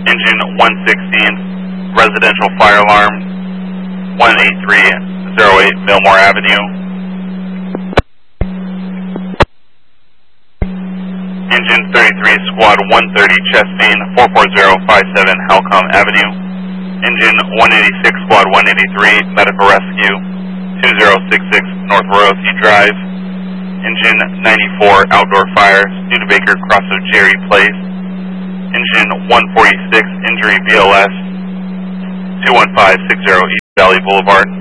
Engine 116, residential fire alarm, 18308 Millmore Avenue. Engine 33, Squad 130, chest main, 44057 Halcom Avenue. Engine 186, Squad 183, medical rescue, 2066 North Royalty Drive. Engine 94, outdoor fire, Studebaker, cross of Jerry Place. Engine 146, injury BLS, 21560 East Valley Boulevard.